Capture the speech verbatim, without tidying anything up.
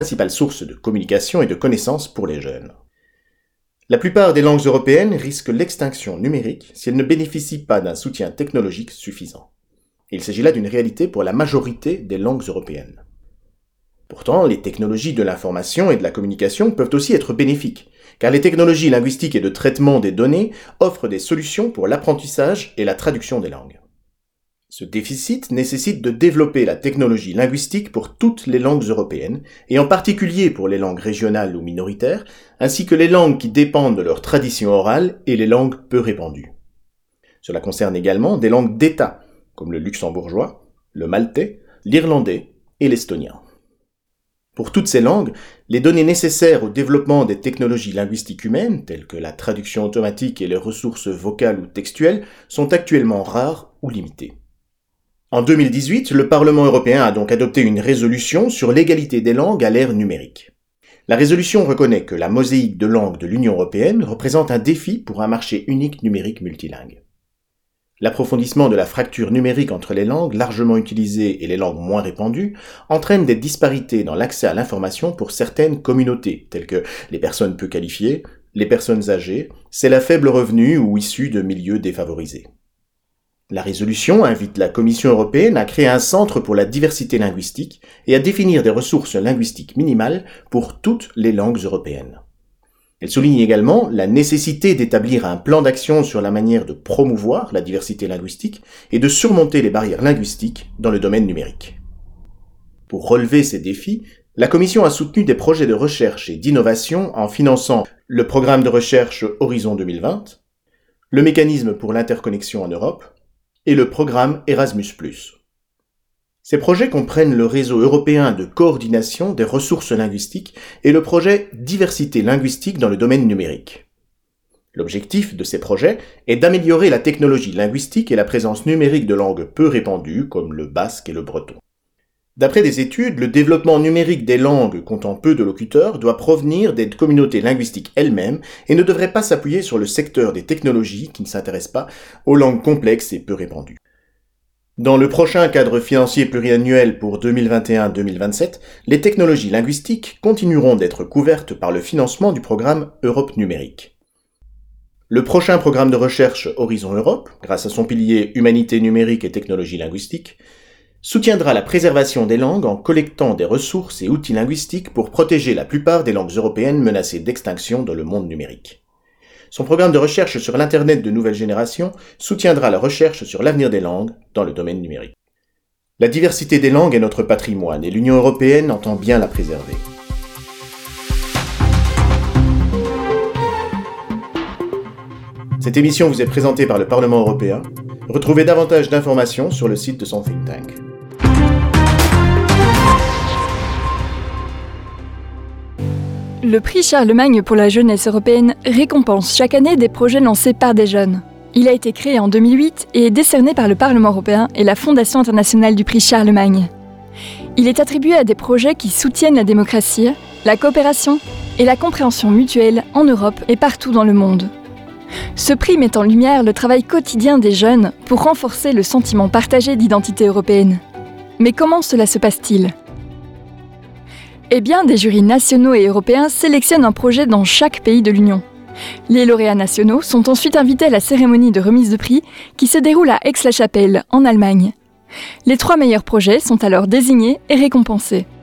principale source de communication et de connaissances pour les jeunes. La plupart des langues européennes risquent l'extinction numérique si elles ne bénéficient pas d'un soutien technologique suffisant. Il s'agit là d'une réalité pour la majorité des langues européennes. Pourtant, les technologies de l'information et de la communication peuvent aussi être bénéfiques, car les technologies linguistiques et de traitement des données offrent des solutions pour l'apprentissage et la traduction des langues. Ce déficit nécessite de développer la technologie linguistique pour toutes les langues européennes, et en particulier pour les langues régionales ou minoritaires, ainsi que les langues qui dépendent de leur tradition orale et les langues peu répandues. Cela concerne également des langues d'État, comme le luxembourgeois, le maltais, l'irlandais et l'estonien. Pour toutes ces langues, les données nécessaires au développement des technologies linguistiques humaines, telles que la traduction automatique et les ressources vocales ou textuelles, sont actuellement rares ou limitées. En deux mille dix-huit, le Parlement européen a donc adopté une résolution sur l'égalité des langues à l'ère numérique. La résolution reconnaît que la mosaïque de langues de l'Union européenne représente un défi pour un marché unique numérique multilingue. L'approfondissement de la fracture numérique entre les langues largement utilisées et les langues moins répandues entraîne des disparités dans l'accès à l'information pour certaines communautés, telles que les personnes peu qualifiées, les personnes âgées, celles à faible revenu ou issues de milieux défavorisés. La résolution invite la Commission européenne à créer un centre pour la diversité linguistique et à définir des ressources linguistiques minimales pour toutes les langues européennes. Elle souligne également la nécessité d'établir un plan d'action sur la manière de promouvoir la diversité linguistique et de surmonter les barrières linguistiques dans le domaine numérique. Pour relever ces défis, la Commission a soutenu des projets de recherche et d'innovation en finançant le programme de recherche Horizon deux mille vingt, le mécanisme pour l'interconnexion en Europe et le programme Erasmus plus. Ces projets comprennent le réseau européen de coordination des ressources linguistiques et le projet Diversité linguistique dans le domaine numérique. L'objectif de ces projets est d'améliorer la technologie linguistique et la présence numérique de langues peu répandues comme le basque et le breton. D'après des études, le développement numérique des langues comptant peu de locuteurs doit provenir des communautés linguistiques elles-mêmes et ne devrait pas s'appuyer sur le secteur des technologies qui ne s'intéresse pas aux langues complexes et peu répandues. Dans le prochain cadre financier pluriannuel pour deux mille vingt et un à deux mille vingt-sept, les technologies linguistiques continueront d'être couvertes par le financement du programme Europe numérique. Le prochain programme de recherche Horizon Europe, grâce à son pilier Humanité numérique et technologie linguistique, soutiendra la préservation des langues en collectant des ressources et outils linguistiques pour protéger la plupart des langues européennes menacées d'extinction dans le monde numérique. Son programme de recherche sur l'Internet de nouvelle génération soutiendra la recherche sur l'avenir des langues dans le domaine numérique. La diversité des langues est notre patrimoine et l'Union européenne entend bien la préserver. Cette émission vous est présentée par le Parlement européen. Retrouvez davantage d'informations sur le site de son think tank. Le prix Charlemagne pour la jeunesse européenne récompense chaque année des projets lancés par des jeunes. Il a été créé en deux mille huit et est décerné par le Parlement européen et la Fondation internationale du prix Charlemagne. Il est attribué à des projets qui soutiennent la démocratie, la coopération et la compréhension mutuelle en Europe et partout dans le monde. Ce prix met en lumière le travail quotidien des jeunes pour renforcer le sentiment partagé d'identité européenne. Mais comment cela se passe-t-il ? Eh bien, des jurys nationaux et européens sélectionnent un projet dans chaque pays de l'Union. Les lauréats nationaux sont ensuite invités à la cérémonie de remise de prix qui se déroule à Aix-la-Chapelle, en Allemagne. Les trois meilleurs projets sont alors désignés et récompensés.